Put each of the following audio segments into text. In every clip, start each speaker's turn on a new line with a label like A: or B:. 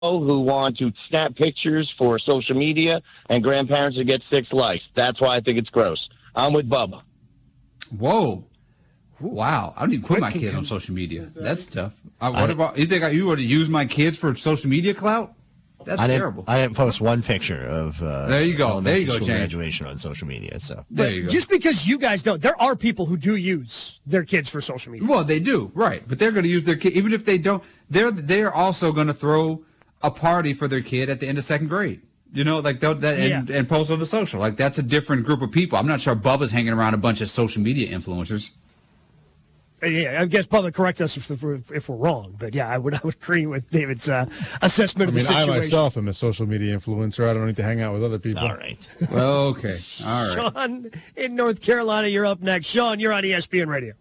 A: who want to snap pictures for social media and grandparents who get 6 likes. That's why I think it's gross. I'm with Bubba.
B: Whoa. Wow. I don't even put my kids on social media. That's tough. What about you think you would have used my kids for social media clout? That's terrible.
C: I didn't post one picture of
B: there you go. There you go,
C: graduation on social media. So
B: there you go.
D: Just because you guys don't, there are people who do use their kids for social media.
B: Well, they do, right? But they're going to use their kid, even if they don't. They're also going to throw a party for their kid at the end of 2nd grade. You know, like and post on the social. Like that's a different group of people. I'm not sure Bubba's hanging around a bunch of social media influencers.
D: Yeah, I guess Bubba correct us if we're wrong, but yeah, I would agree with David's assessment of the situation.
E: I myself am a social media influencer. I don't need to hang out with other people.
C: All right.
B: Okay. All right.
D: Sean in North Carolina, you're up next. Sean, you're on ESPN Radio.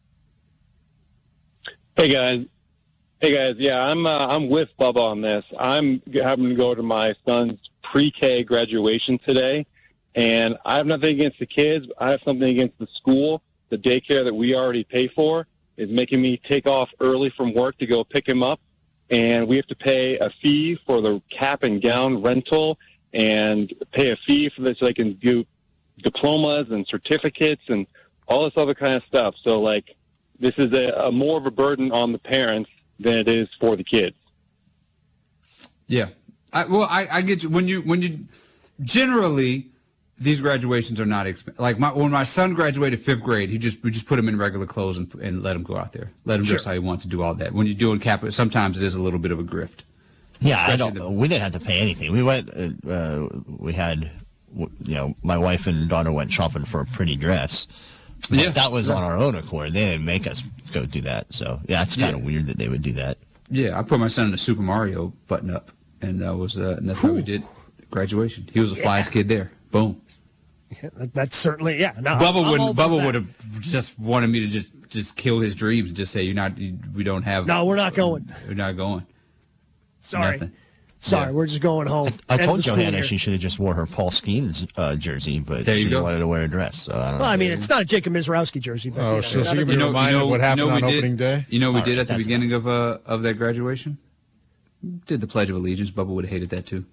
F: Hey guys. Yeah, I'm with Bubba on this. I'm having to go to my son's pre-K graduation today, and I have nothing against the kids. I have something against the school. The daycare that we already pay for is making me take off early from work to go pick him up, and we have to pay a fee for the cap and gown rental and pay a fee for this so they can do diplomas and certificates and all this other kind of stuff. So, like, this is a more of a burden on the parents than it is for the kids.
B: Yeah. I get you. When you generally, these graduations are not expensive. Like when my son graduated 5th grade, we just put him in regular clothes and let him go out there. Let him dress how he wants to do all that. When you're doing cap, sometimes it is a little bit of a grift.
C: Yeah, we didn't have to pay anything. We went, we had, my wife and daughter went shopping for a pretty dress. Yeah, that was on our own accord. They didn't make us go do that. So yeah, it's kind of weird that they would do that.
B: Yeah, I put my son in a Super Mario button up, and that was and that's how we did graduation. He was the flyest kid there. Boom.
D: Yeah, that's certainly No,
B: Bubba would have just wanted me to just kill his dreams and just say we don't have.
D: No, we're not going.
B: We're not going.
D: Sorry.
B: Nothing.
D: Sorry, we're just going home.
C: I told Johanna she should have just wore her Paul Skeens jersey, but she wanted to wear a dress. So I don't know.
D: Well, I mean, it's not a Jacob Mizrowski jersey. But,
E: so she can be reminded of what happened on opening day?
B: You know what we did at the beginning of that graduation? Did the Pledge of Allegiance. Bubba would have hated that too.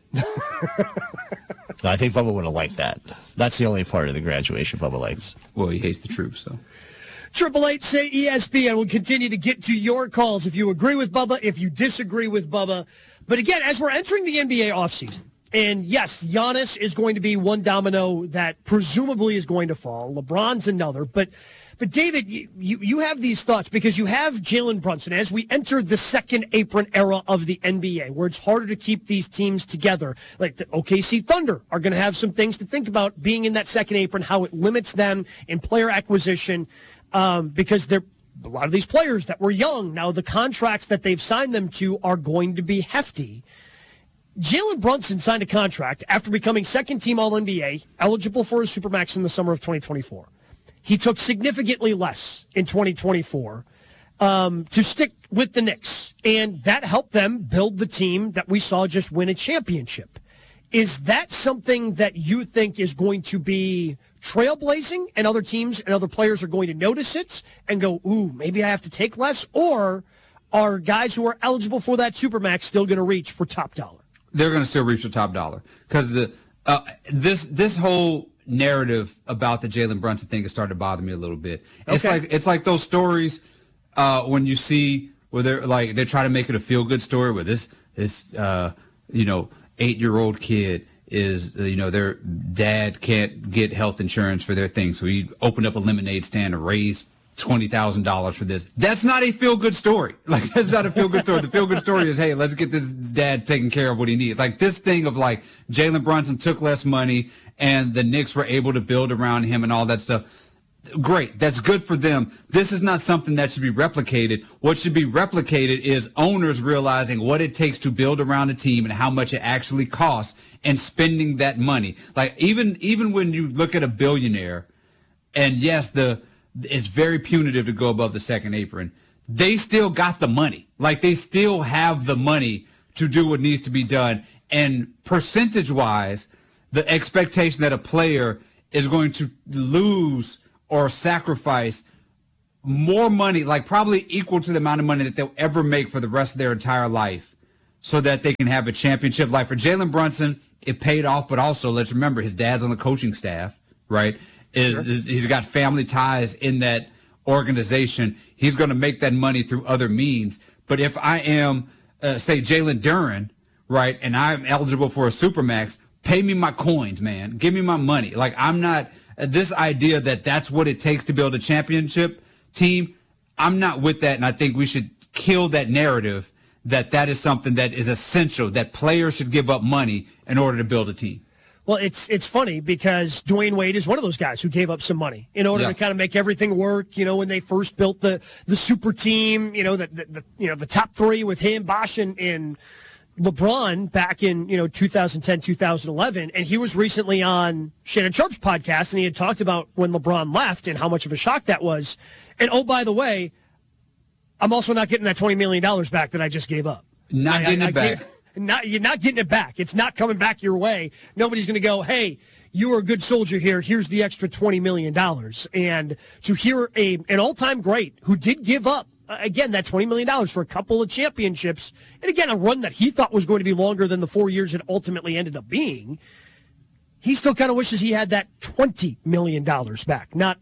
C: No, I think Bubba would have liked that. That's the only part of the graduation Bubba likes.
B: Well, he hates the troops, so.
D: 888 say ESPN. We'll continue to get to your calls if you agree with Bubba, if you disagree with Bubba. But again, as we're entering the NBA offseason, and yes, Giannis is going to be one domino that presumably is going to fall. LeBron's another. But David, you have these thoughts because you have Jalen Brunson as we enter the second apron era of the NBA, where it's harder to keep these teams together. Like the OKC Thunder are going to have some things to think about being in that second apron, how it limits them in player acquisition, because they're a lot of these players that were young, now the contracts that they've signed them to are going to be hefty. Jalen Brunson signed a contract after becoming second-team All-NBA, eligible for a Supermax in the summer of 2024. He took significantly less in 2024 to stick with the Knicks, and that helped them build the team that we saw just win a championship. Is that something that you think is going to be trailblazing and other teams and other players are going to notice it and go, ooh, maybe I have to take less? Or are guys who are eligible for that Supermax still going to reach for top dollar?
B: They're going to still reach for top dollar because this whole narrative about the Jalen Brunson thing has started to bother me a little bit. It's like those stories when you see where they're trying to make it a feel good story where this 8-year-old kid is, their dad can't get health insurance for their thing. So he opened up a lemonade stand to raise $20,000 for this. That's not a feel-good story. Like, that's not a feel-good story. The feel-good story is, hey, let's get this dad taking care of what he needs. Like, this thing of, like, Jalen Brunson took less money and the Knicks were able to build around him and all that stuff. Great. That's good for them. This is not something that should be replicated. What should be replicated is owners realizing what it takes to build around a team and how much it actually costs and spending that money. Like, even when you look at a billionaire, and yes, it's very punitive to go above the second apron, they still got the money. Like, they still have the money to do what needs to be done. And percentage-wise, the expectation that a player is going to lose or sacrifice more money, like probably equal to the amount of money that they'll ever make for the rest of their entire life, so that they can have a championship. Like for Jalen Brunson, it paid off, but also let's remember his dad's on the coaching staff, right? He's got family ties in that organization. He's going to make that money through other means. But if I am, say, Jalen Duren, right, and I'm eligible for a Supermax, pay me my coins, man. Give me my money. Like, I'm not this idea that that's what it takes to build a championship team. I'm not with that, and I think we should kill that narrative that is something that is essential, that players should give up money in order to build a team.
D: Well, it's funny because Dwayne Wade is one of those guys who gave up some money in order to kind of make everything work. You know, when they first built the super team, the top three with him, Bosh, and LeBron back in 2010, 2011, and he was recently on Shannon Sharp's podcast, and he had talked about when LeBron left and how much of a shock that was. And oh, by the way, I'm also not getting that $20 million back that I just gave up.
B: Not getting it back.
D: You're not getting it back. It's not coming back your way. Nobody's going to go, hey, you were a good soldier here. Here's the extra $20 million. And to hear an all-time great who did give up, again, that $20 million for a couple of championships, and again, a run that he thought was going to be longer than the 4 years it ultimately ended up being, he still kind of wishes he had that $20 million back, not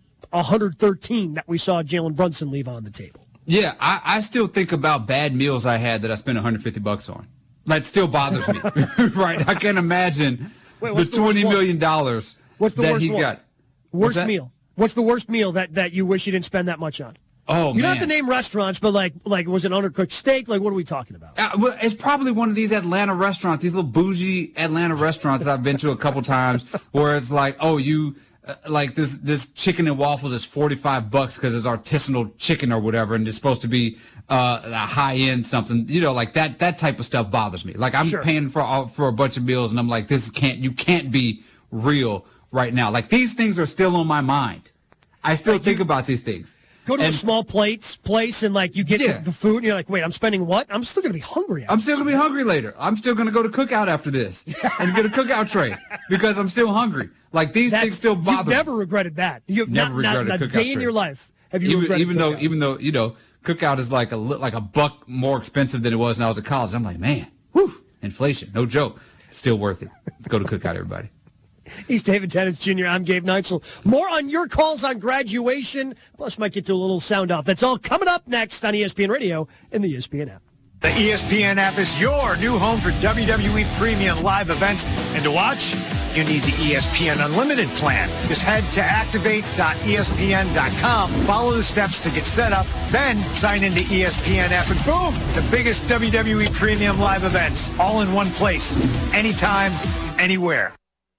D: $113 that we saw Jalen Brunson leave on the table.
B: Yeah, I still think about bad meals I had that I spent $150 on. That still bothers me, right? I can't imagine the $20 million that he got.
D: Worst meal. What's the worst meal that you wish you didn't spend that much on?
B: Oh, man.
D: You don't have to name restaurants, but like was it undercooked steak? Like, what are we talking about?
B: Well, it's probably one of these Atlanta restaurants, these little bougie Atlanta restaurants I've been to a couple times, where it's like, oh, you like this chicken and waffles is $45 because it's artisanal chicken or whatever, and it's supposed to be a high end something. Like that type of stuff bothers me. Like I'm paying for a bunch of meals, and I'm like, you can't be real right now. Like these things are still on my mind. I still think about these things.
D: Go to a small place and like you get the food and you're like, wait, I'm spending what? I'm still going to be hungry.
B: I'm still going to be hungry later. I'm still going to go to Cookout after this and get a Cookout tray because I'm still hungry. Like these things still bother me.
D: You've never regretted that. You've
B: never regretted
D: not
B: a
D: a day in your life have you regretted
B: even though Cookout is like a buck more expensive than it was when I was at college. I'm like, man, inflation, no joke. Still worth it. Go to Cookout, everybody.
D: He's David Tennant Jr. I'm Gabe Neitzel. More on your calls on graduation. Plus, might get to a little sound off. That's all coming up next on ESPN Radio and the ESPN app.
G: The ESPN app is your new home for WWE premium live events. And to watch, you need the ESPN Unlimited plan. Just head to activate.espn.com. Follow the steps to get set up. Then sign into ESPN app and boom, the biggest WWE premium live events all in one place. Anytime, anywhere.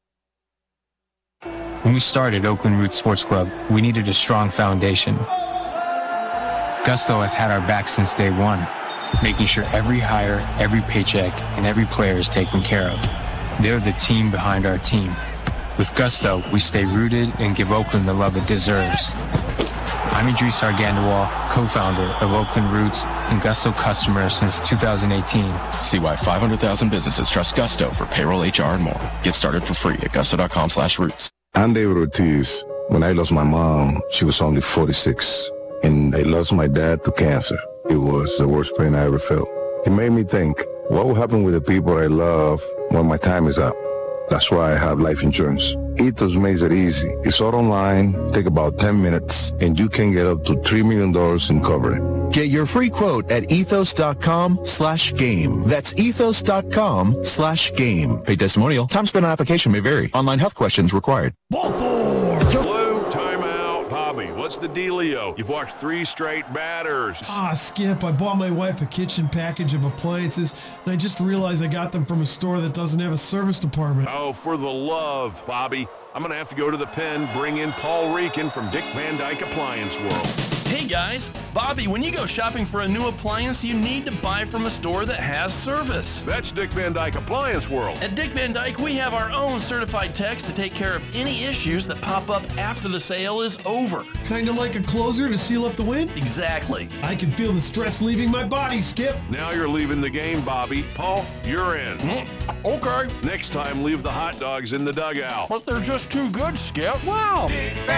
H: When we started Oakland Roots Sports Club, we needed a strong foundation. Gusto has had our back since day one, making sure every hire, every paycheck, and every player is taken care of. They're the team behind our team. With Gusto, we stay rooted and give Oakland the love it deserves. I'm Idris Argandawal, co-founder of Oakland Roots and Gusto customer since 2018.
I: See why 500,000 businesses trust Gusto for payroll, HR, and more. Get started for free at gusto.com/roots.
J: I'm David Ortiz. When I lost my mom, she was only 46, and I lost my dad to cancer. It was the worst pain I ever felt. It made me think, what will happen with the people I love when my time is up? That's why I have life insurance. Ethos makes it easy. It's all online, take about 10 minutes, and you can get up to $3 million in coverage.
K: Get your free quote at ethos.com/game. That's ethos.com/game. Paid testimonial. Time spent on application may vary. Online health questions required.
L: Hello, timeout. Bobby, what's the dealio? You've watched 3 straight batters.
M: Skip, I bought my wife a kitchen package of appliances, and I just realized I got them from a store that doesn't have a service department.
L: Oh, for the love, Bobby. I'm going to have to go to the pen, bring in Paul Rican from Dick Van Dyke Appliance World.
N: Hey guys, Bobby, when you go shopping for a new appliance, you need to buy from a store that has service.
L: That's Dick Van Dyke Appliance World.
N: At Dick Van Dyke, we have our own certified techs to take care of any issues that pop up after the sale is over.
M: Kind of like a closer to seal up the wind?
N: Exactly.
M: I can feel the stress leaving my body, Skip.
L: Now you're leaving the game, Bobby. Paul, you're in.
N: Okay.
L: Next time, leave the hot dogs in the dugout.
N: But they're just too good, Skip. Wow.